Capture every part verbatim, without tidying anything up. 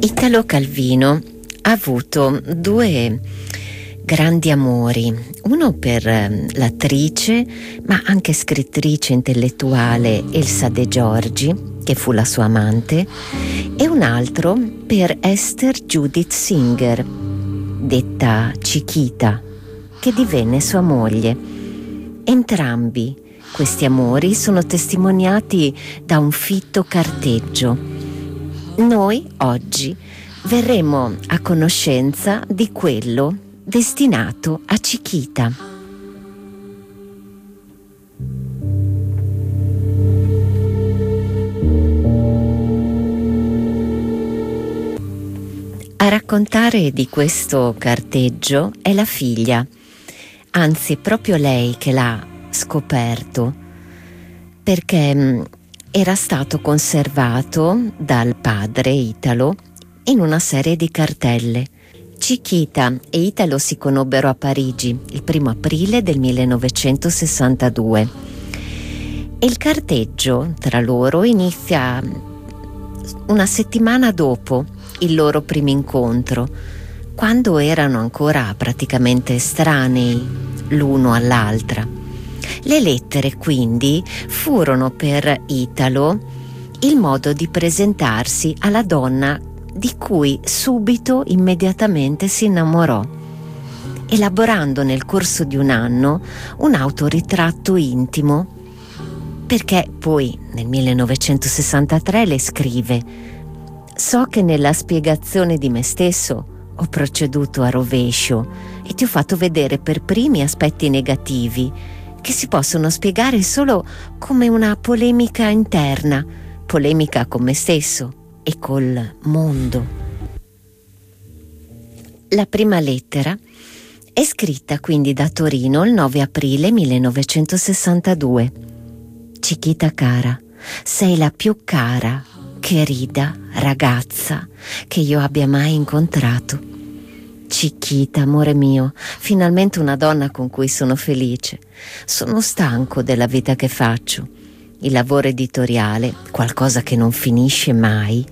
Italo Calvino ha avuto due grandi amori, uno per l'attrice ma anche scrittrice intellettuale Elsa De Giorgi, che fu la sua amante, e un altro per Esther Judith Singer, detta Chiquita, che divenne sua moglie. Entrambi questi amori sono testimoniati da un fitto carteggio. Noi oggi verremo a conoscenza di quello destinato a Chiquita. A raccontare di questo carteggio è la figlia, anzi è proprio lei che l'ha scoperto, perché era stato conservato dal padre Italo in una serie di cartelle. Chiquita e Italo si conobbero a Parigi il primo aprile del millenovecentosessantadue e il carteggio tra loro inizia una settimana dopo il loro primo incontro, quando erano ancora praticamente estranei l'uno all'altra. Le lettere quindi furono per Italo il modo di presentarsi alla donna di cui subito, immediatamente si innamorò, elaborando nel corso di un anno un autoritratto intimo, perché poi nel millenovecentosessantatré le scrive: «So che nella spiegazione di me stesso ho proceduto a rovescio e ti ho fatto vedere per primi aspetti negativi che si possono spiegare solo come una polemica interna, polemica con me stesso e col mondo». La prima lettera è scritta quindi da Torino il nove aprile millenovecentosessantadue. Chiquita cara, sei la più cara, querida ragazza che io abbia mai incontrato. Chiquita, amore mio, finalmente una donna con cui sono felice. Sono stanco della vita che faccio. Il lavoro editoriale, qualcosa che non finisce mai.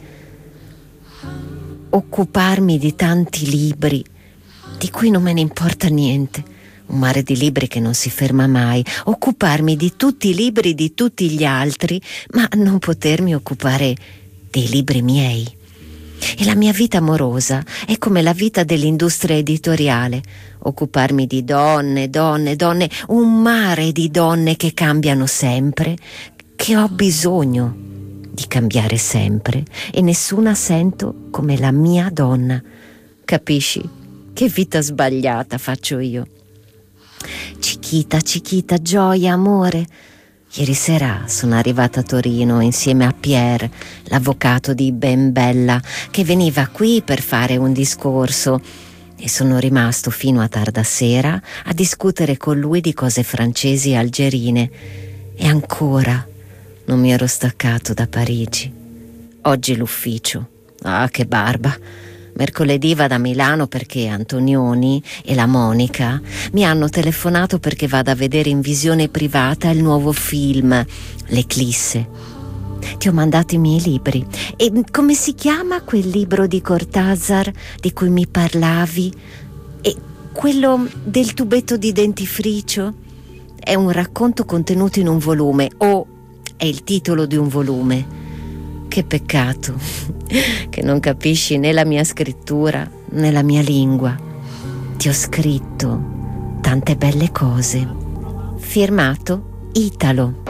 Occuparmi di tanti libri, di cui non me ne importa niente. Un mare di libri che non si ferma mai. Occuparmi di tutti i libri di tutti gli altri, ma non potermi occupare dei libri miei. E la mia vita amorosa è come la vita dell'industria editoriale. Occuparmi di donne, donne, donne, un mare di donne che cambiano sempre, che ho bisogno di cambiare sempre, e nessuna sento come la mia donna. Capisci? Che vita sbagliata faccio io. Chiquita, Chiquita, gioia, amore. Ieri sera sono arrivata a Torino insieme a Pierre, l'avvocato di Ben Bella, che veniva qui per fare un discorso, e sono rimasto fino a tarda sera a discutere con lui di cose francesi e algerine, e ancora non mi ero staccato da Parigi. Oggi l'ufficio. Ah, che barba! Mercoledì vado a Milano perché Antonioni e la Monica mi hanno telefonato perché vado a vedere in visione privata il nuovo film, L'Eclisse. Ti ho mandato i miei libri. E come si chiama quel libro di Cortázar di cui mi parlavi? E quello del tubetto di dentifricio? È un racconto contenuto in un volume, o è il titolo di un volume. Che peccato che non capisci né la mia scrittura né la mia lingua. Ti ho scritto tante belle cose. Firmato Italo.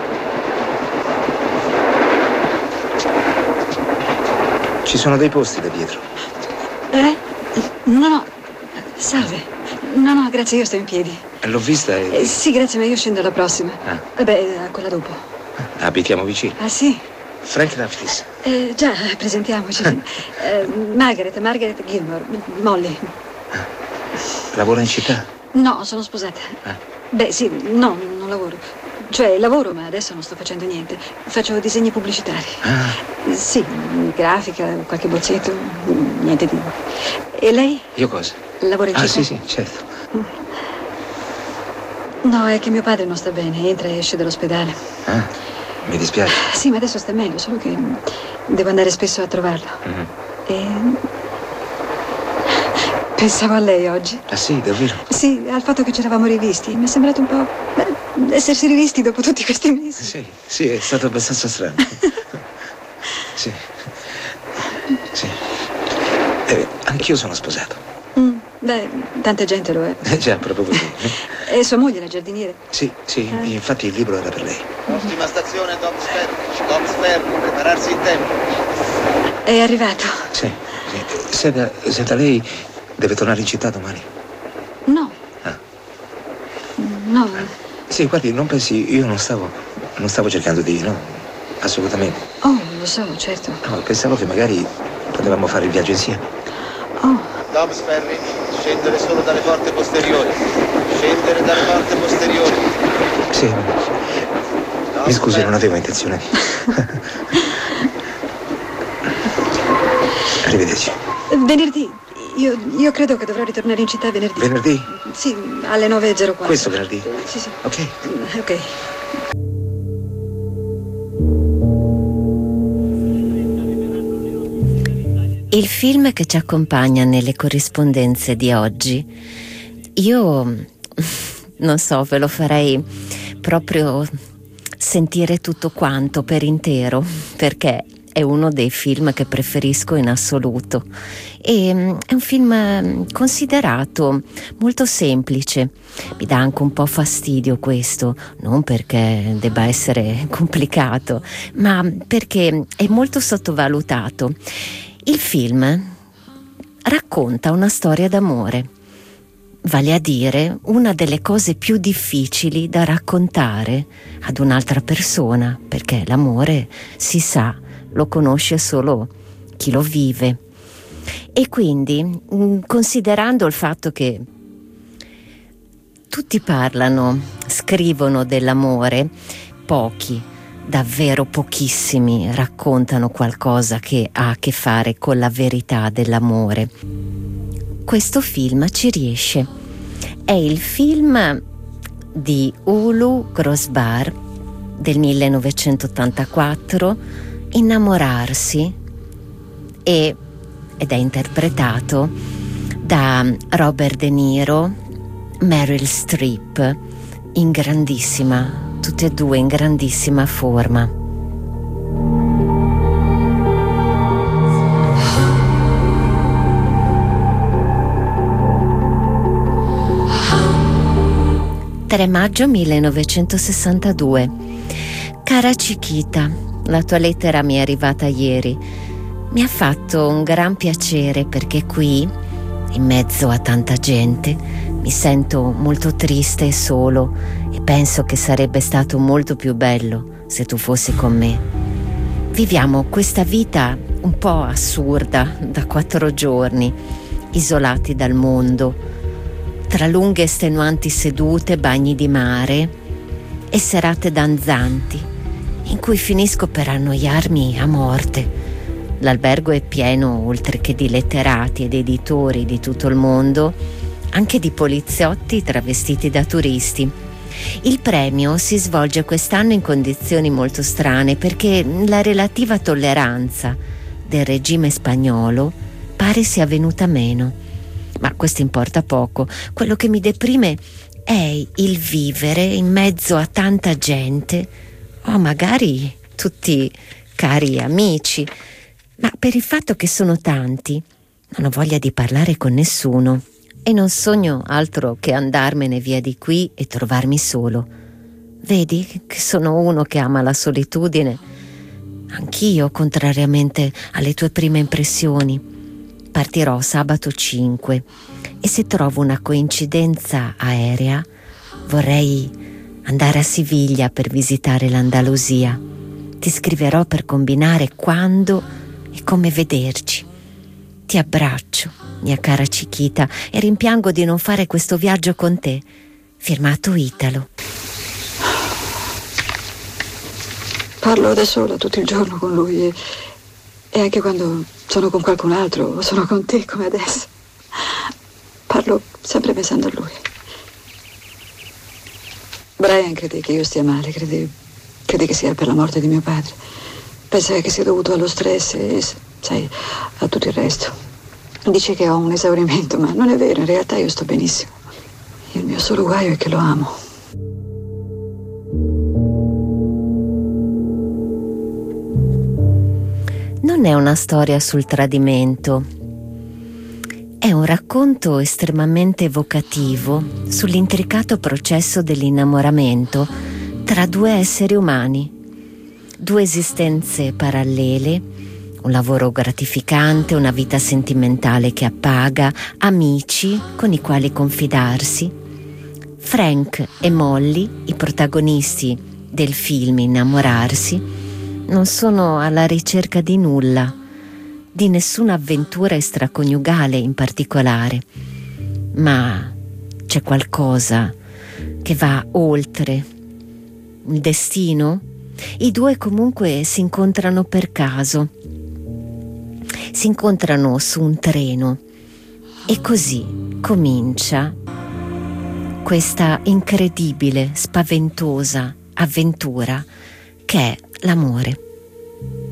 Ci sono dei posti da dietro. Eh? No, no. Salve. No, no, grazie, io sto in piedi. L'ho vista e... Eh, sì, grazie, ma io scendo alla prossima. Ah. Eh beh, a quella dopo. Abitiamo vicino. Ah, sì? Frank Naftis. Eh, già, presentiamoci. eh, Margaret, Margaret Gilmore, Molly. Ah. Lavora in città? No, sono sposata. Ah. Beh, sì, no, non lavoro. Cioè, lavoro, ma adesso non sto facendo niente. Faccio disegni pubblicitari. Ah. Sì, grafica, qualche bozzetto, niente di... E lei? Io cosa? Lavora in città? Ah, sì, sì, certo. No, è che mio padre non sta bene, entra e esce dall'ospedale. Ah. Mi dispiace. Sì, ma adesso sta meglio, solo che devo andare spesso a trovarlo. Mm-hmm. E Pensavo a lei oggi. Ah sì, davvero? Sì, al fatto che ci eravamo rivisti. Mi è sembrato un po'... beh, essersi rivisti dopo tutti questi mesi. Sì, sì, è stato abbastanza strano. Sì. Sì. Eh, anch'io sono sposato. Mm, beh, tanta gente lo è. Eh, già, proprio così. E sua moglie, la giardiniere? Sì, sì, Eh. infatti il libro era per lei. Prossima stazione Dobbs Ferry. Dobbs Ferry, prepararsi in tempo. È arrivato? Sì, sì. Senta, senta, lei deve tornare in città domani? No. Ah. No. Sì, guardi, non pensi, io non stavo, non stavo cercando di, no, assolutamente. Oh, lo so, certo. No, pensavo che magari potevamo fare il viaggio insieme. Oh. Dobbs Ferry, scendere solo dalle porte posteriori. Scendere dalle porte posteriori. Sì, mi scusi, non avevo intenzione di... Arrivederci. Venerdì. Io, io credo che dovrò ritornare in città venerdì. Venerdì? Sì, alle nove e zero quattro. Questo venerdì? Sì, sì. Ok. Ok. Il film che ci accompagna nelle corrispondenze di oggi, io non so, ve lo farei proprio sentire tutto quanto per intero, perché è uno dei film che preferisco in assoluto. E è un film considerato molto semplice. Mi dà anche un po' fastidio questo, non perché debba essere complicato, ma perché è molto sottovalutato. Il film racconta una storia d'amore, vale a dire una delle cose più difficili da raccontare ad un'altra persona, perché l'amore, si sa, lo conosce solo chi lo vive. E quindi, considerando il fatto che tutti parlano, scrivono dell'amore, pochi, davvero pochissimi raccontano qualcosa che ha a che fare con la verità dell'amore. Questo film ci riesce. È il film di Ulu Grosbar del millenovecentottantaquattro, Innamorarsi, e, ed è interpretato da Robert De Niro, Meryl Streep, in grandissima, tutte e due in grandissima forma. tre maggio millenovecentosessantadue. Cara Chiquita, la tua lettera mi è arrivata ieri. Mi ha fatto un gran piacere perché qui, in mezzo a tanta gente, mi sento molto triste e solo e penso che sarebbe stato molto più bello se tu fossi con me. Viviamo questa vita un po' assurda da quattro giorni, isolati dal mondo, tra lunghe e estenuanti sedute, bagni di mare e serate danzanti, in cui finisco per annoiarmi a morte. L'albergo è pieno, oltre che di letterati ed editori di tutto il mondo, anche di poliziotti travestiti da turisti. Il premio si svolge quest'anno in condizioni molto strane perché la relativa tolleranza del regime spagnolo pare sia venuta meno. Ma questo importa poco. Quello che mi deprime è il vivere in mezzo a tanta gente, o magari tutti cari amici, ma per il fatto che sono tanti non ho voglia di parlare con nessuno e non sogno altro che andarmene via di qui e trovarmi solo. Vedi che sono uno che ama la solitudine. Anch'io, contrariamente alle tue prime impressioni. Partirò sabato cinque e se trovo una coincidenza aerea vorrei andare a Siviglia per visitare l'Andalusia. Ti scriverò per combinare quando e come vederci. Ti abbraccio, mia cara Chiquita, e rimpiango di non fare questo viaggio con te. Firmato Italo. Parlo da sola tutto il giorno con lui e, e anche quando sono con qualcun altro o sono con te come adesso. Parlo sempre pensando a lui. Brian crede che io stia male, crede, crede che sia per la morte di mio padre. Pensa che sia dovuto allo stress e, sai, a tutto il resto. Dice che ho un esaurimento, ma non è vero, in realtà io sto benissimo. Il mio solo guaio è che lo amo. Non è una storia sul tradimento, è un racconto estremamente evocativo sull'intricato processo dell'innamoramento tra due esseri umani, due esistenze parallele, un lavoro gratificante, una vita sentimentale che appaga, amici con i quali confidarsi. Frank e Molly, i protagonisti del film Innamorarsi, non sono alla ricerca di nulla, di nessuna avventura extraconiugale in particolare, ma c'è qualcosa che va oltre. Il destino? I due comunque si incontrano per caso, si incontrano su un treno e così comincia questa incredibile, spaventosa avventura che è l'amore.